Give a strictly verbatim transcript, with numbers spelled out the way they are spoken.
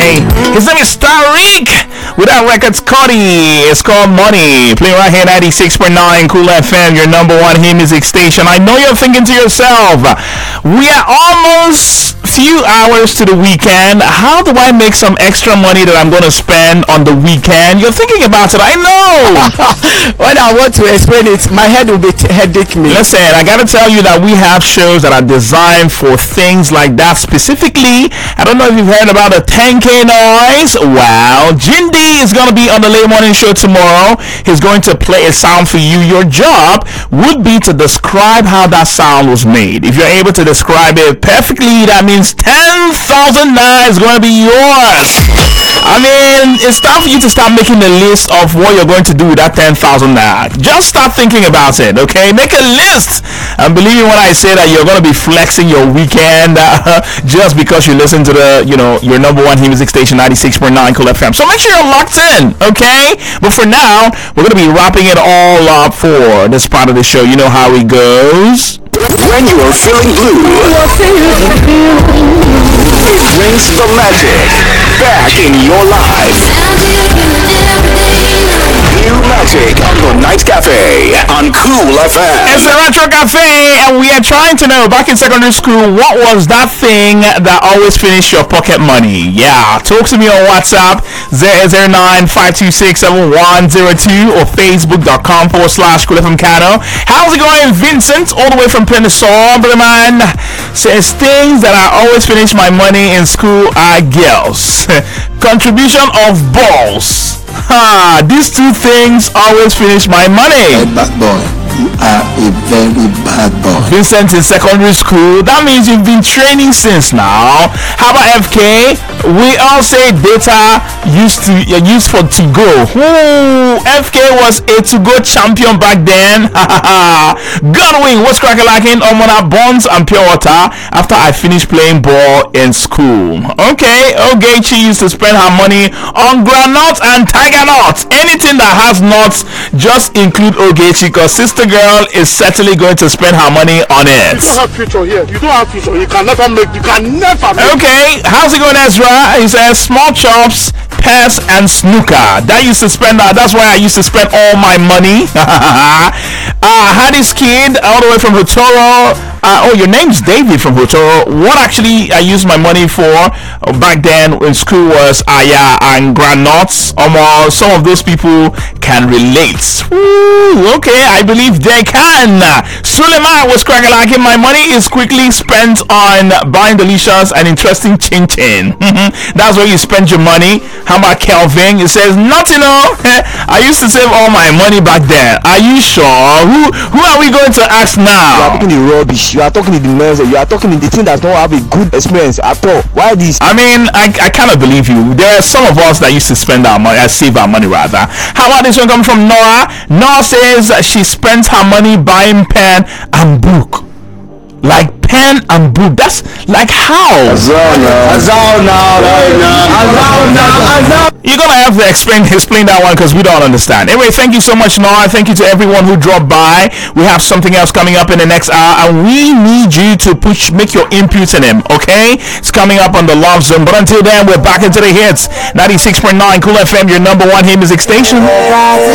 okay? His name is Tariq. With that record's Cody. It's called Money. Playing right here at ninety-six point nine Cool F M, your number one hit music station. I know you're thinking to yourself, we are almost few hours to the weekend. How do I make some extra money that I'm going to spend on the weekend? You're thinking about it. I know. When I want to explain it, my head will be t- headache me. Listen, I got to tell you that we have shows that are designed for things like that specifically. I don't know if you've heard about the ten K noise. Wow. Jindy is going to be on the late morning show tomorrow. He's going to play a sound for you. Your job would be to describe how that sound was made. If you're able to describe it perfectly, that means ten thousand naira is going to be yours. I mean, it's time for you to start making a list of what you're going to do with that ten thousand naira. Just start thinking about it, okay? Make a list. And believe me when I say that you're going to be flexing your weekend uh, just because you listen to the, you know, your number one hit music station, ninety-six point nine Cool F M. So make sure you're locked in, okay? But for now, we're going to be wrapping it all up for this part of the show. You know how it goes. When you are feeling blue, it brings the magic back in your life. New Magic on the Night Cafe on Cool F M. It's the Retro Cafe, and we are trying to know, back in secondary school, what was that thing that always finished your pocket money? Yeah, talk to me on WhatsApp, zero zero nine five two six seven one zero two or facebook.com forward slash Cool F M Kano. How's it going, Vincent, all the way from Pensacola, brother man? Says things that I always finish my money in school are girls. Contribution of balls. Ha! These two things always finish my money. A bad boy. You are a very bad boy. Vincent in secondary school. That means you've been training since now. How about F K? We all say data used to uh, used for to go. Ooh, F K was a to go champion back then. Godwin, what's cracking lacking? Omona Bonds and pure water after I finished playing ball in school. Okay, Ogechi used to spend her money on groundnuts and tiger nuts. Anything that has nuts, just include Ogechi, because sister girl is certainly going to spend her money on it. You don't have future here. You don't have future. You can never make. You can never make. Okay, how's it going, Ezra? He says small chops, pets, and snooker. That used to spend that. That's why I used to spend all my money. uh, I had this kid all the way from Hotoro. Uh, oh, your name's David from Hotoro. What actually I used my money for uh, back then in school was Aya and Granuts. Almost some of those people can relate. Ooh, okay, I believe they can. Suleiman was cracking like him. My money is quickly spent on buying delicious and interesting chin chin. That's where you spend your money. How about Kelvin? It says nothing. No, I used to save all my money back then. Are you sure? Who who are we going to ask now? You are talking the rubbish. You are talking the nonsense. You are talking the thing that don't have a good experience at all. Why this? I mean, I, I kind of believe you. There are some of us that used to spend our money, uh, save our money rather. How about this one coming from Nora? Nora says she spends her money buying pen and book. Like pen and book. That's like how? You're gonna have to explain explain that one because we don't understand. Anyway, thank you so much, Nora. Thank you to everyone who dropped by. We have something else coming up in the next hour, and we need you to push, make your input in him. Okay, it's coming up on the Love Zone. But until then, we're back into the hits. ninety-six point nine Cool F M, your number one hit music station.